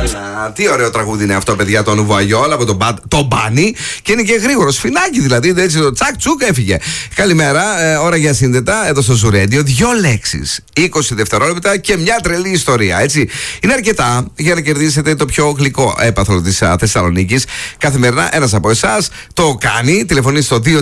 Τι ωραίο τραγούδι είναι αυτό, παιδιά, το Νουβουαγιόλ από τον Μπάνι. Και είναι και γρήγορο, σφινάκι δηλαδή. Έτσι το τσακ τσουκ έφυγε. Καλημέρα, ώρα για σύνδετα εδώ στο Zoo Radio. 2 λέξεις, 20 δευτερόλεπτα και μια τρελή ιστορία. Έτσι. Είναι αρκετά για να κερδίσετε το πιο γλυκό έπαθλο της Θεσσαλονίκης. Καθημερινά ένας από εσάς το κάνει. Τηλεφωνεί στο 2310-232-908.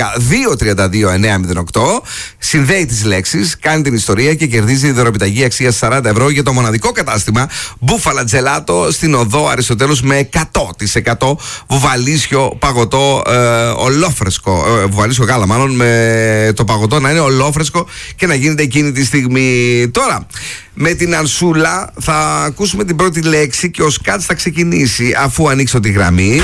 Συνδέει τις λέξεις, κάνει την ιστορία και κερδίζει δωροπιταγή αξίας 40 ευρώ για το μοναδικό κατάστημα Μπούφαλα Τζελάτο στην οδό Αριστοτέλους με 100% βουβαλίσιο παγωτό ολόφρεσκο. Βουβαλίσιο γάλα, μάλλον, με το παγωτό να είναι ολόφρεσκο και να γίνεται εκείνη τη στιγμή. Τώρα, με την Ανσούλα θα ακούσουμε την πρώτη λέξη και ο Σκάτς θα ξεκινήσει αφού ανοίξω τη γραμμή.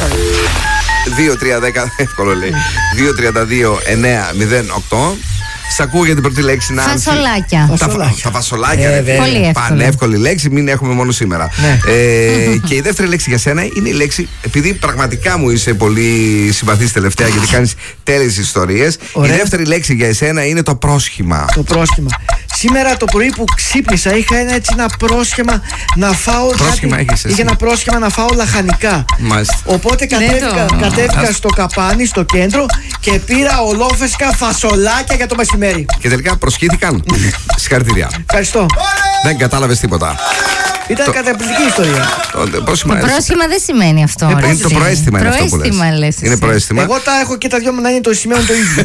2-3-10, εύκολο λέει. 2-32-9-08. Σ' ακούω για την πρώτη λέξη, Νάνση. Φασολάκια. Τα φασολάκια. Πολύ εύκολη. Πανεύκολη λέξη, μην έχουμε μόνο σήμερα. Και η δεύτερη λέξη για σένα είναι η λέξη, επειδή πραγματικά μου είσαι πολύ συμπαθής τελευταία γιατί κάνεις τέλειες ιστορίες. Η δεύτερη λέξη για εσένα είναι το πρόσχημα. Το πρόσχημα. Σήμερα το πρωί που ξύπνησα είχα ένα πρόσχημα να φάω. Είχε ένα πρόσχημα να φάω λαχανικά. Μάλιστα. Οπότε κατέβηκα στο καπάνι, στο κέντρο και πήρα ολόφρεσκα φασολάκια για το μεσημέρι. Και τελικά προσχύθηκαν. Συγχαρητήρια. Ευχαριστώ. Δεν κατάλαβες τίποτα. Ήταν καταπληκτική ιστορία. Το πρόσχημα δεν σημαίνει αυτό. Είναι το προαίσθημα, είναι αυτό που λες. Είναι προαίσθημα. Εγώ τα έχω και τα δυο μου να είναι το σημείο το ίδιο.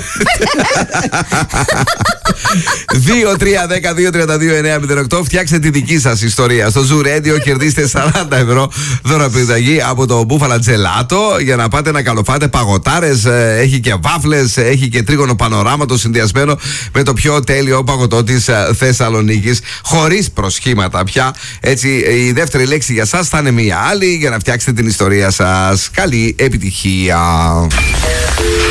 2-3-10-2-32-9-08. Φτιάξτε τη δική σας ιστορία στο Zoo Radio. Κερδίστε 40 ευρώ δωροπιταγή από το Μπούφαλα Τζελάτο για να πάτε να καλοφάτε παγωτάρες. Έχει και βάφλες, έχει και τρίγωνο πανοράματο συνδυασμένο με το πιο τέλειο παγωτό της Θεσσαλονίκης. Χωρίς προσχήματα πια. Έτσι, η δεύτερη λέξη για σας θα είναι μία άλλη για να φτιάξετε την ιστορία σας. Καλή επιτυχία.